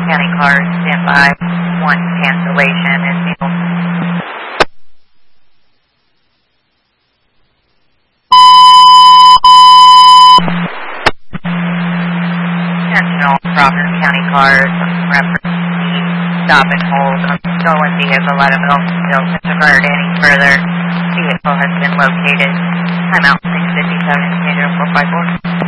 County cars, stand by. 1 cancellation is the National Crawford County cars, reference stop and hold on stolen vehicle out of Elkville. Disregard any further. Vehicle has been located. Timeout 657, 454.